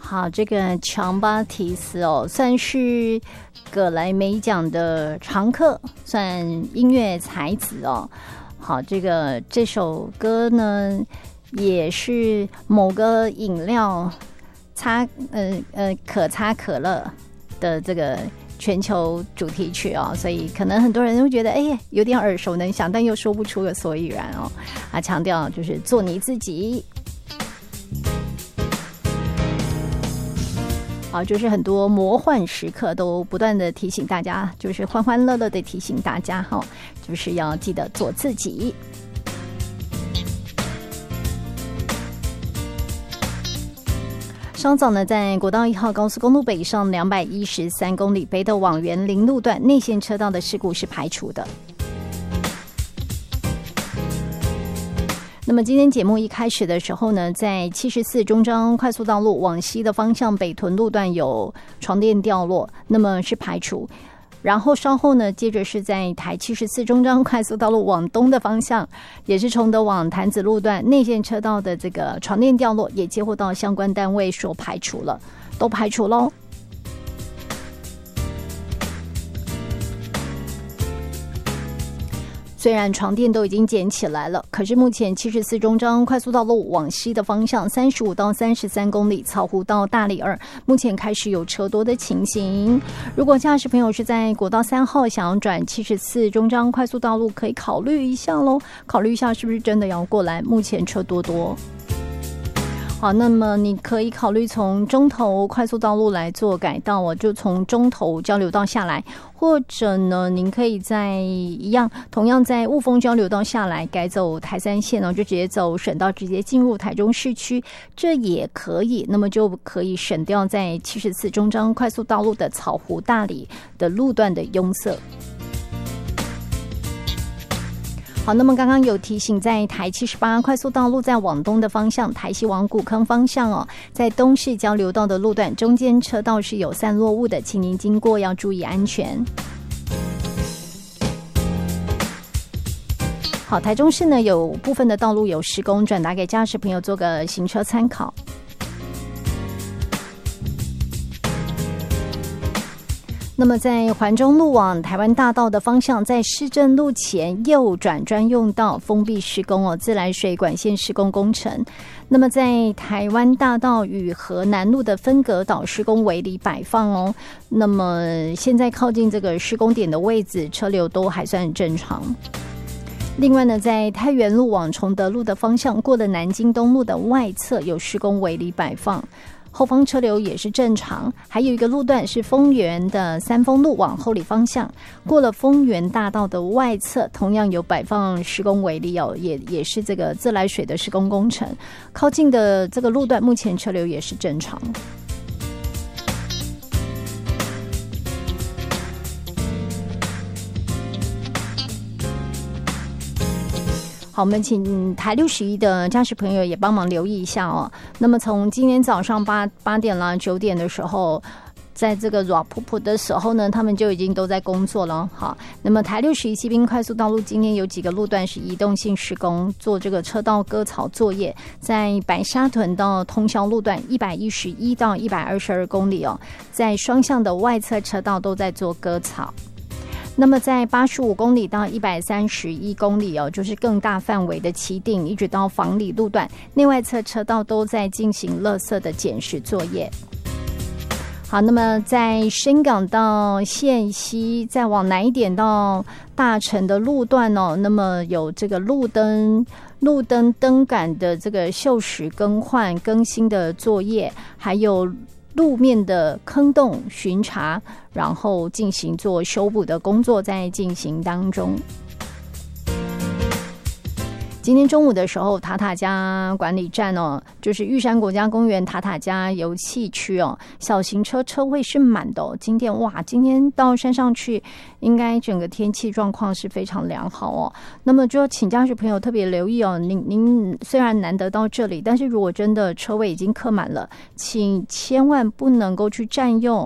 好，这个乔巴提斯算是葛莱美奖的常客，算音乐才子好，这首歌呢，也是某个饮料可擦可乐的这个全球主题曲所以可能很多人会觉得有点耳熟能详，但又说不出个所以然强调就是做你自己。好，就是很多魔幻时刻都不断的提醒大家，就是欢欢乐乐的提醒大家就是要记得做自己。稍早呢，在国道1号高速公路北上213公里北斗往园林路段内线车道的事故是排除的。那么今天节目一开始的时候呢，在74中彰快速道路往西的方向北屯路段有床垫掉落，那么是排除。然后稍后呢，接着是在台74中彰快速道路往东的方向，也是崇德往潭子路段内线车道的这个床垫掉落，也接获到相关单位所排除了，都排除咯。虽然床垫都已经捡起来了，可是目前74中彰快速道路往西的方向35到33公里草湖到大里2目前开始有车多的情形。如果驾驶朋友是在国道3号想要转74中彰快速道路，可以考虑一下咯，考虑一下是不是真的要过来，目前车多。好，那么你可以考虑从中投快速道路来做改道就从中投交流道下来，或者呢，您可以同样在雾峰交流道下来改走台3线就直接走省道，直接进入台中市区，这也可以。那么就可以省掉在74中彰快速道路的草湖大里的路段的拥塞。好，那么刚刚有提醒，在台78快速道路在往东的方向，台西往古坑方向在东势交流道的路段中间车道是有散落物的，请您经过要注意安全。好，台中市呢有部分的道路有施工，转达给驾驶朋友做个行车参考。那么在环中路往台湾大道的方向，在市政路前右转专用道封闭施工自来水管线施工工程。那么在台湾大道与河南路的分隔岛施工围篱摆放那么现在靠近这个施工点的位置，车流都还算正常。另外呢，在太原路往崇德路的方向，过了南京东路的外侧有施工围篱摆放，后方车流也是正常。还有一个路段是丰原的三丰路往后里方向，过了丰原大道的外侧，同样有摆放施工围篱也是这个自来水的施工工程。靠近的这个路段，目前车流也是正常。好，我们请台61的驾驶朋友也帮忙留意一下那么从今天早上8点啦9点的时候，在这个软噗噗的时候呢，他们就已经都在工作了。好，那么台61西滨快速道路今天有几个路段是移动性施工，做这个车道割草作业，在白沙屯到通霄路段111到122公里在双向的外侧车道都在做割草。那么在85公里到131公里就是更大范围的旗顶一直到房里路段，内外侧车道都在进行垃圾的捡拾作业。好，那么在深港到线西再往南一点到大城的路段那么有这个路灯灯杆的这个锈蚀更换更新的作业，还有路面的坑洞巡查，然后进行做修补的工作在进行当中。今天中午的时候，塔塔加管理站就是玉山国家公园塔塔加游憩区小型车车位是满的今天到山上去，应该整个天气状况是非常良好那么就请驾驶朋友特别留意您虽然难得到这里，但是如果真的车位已经客满了，请千万不能够去占用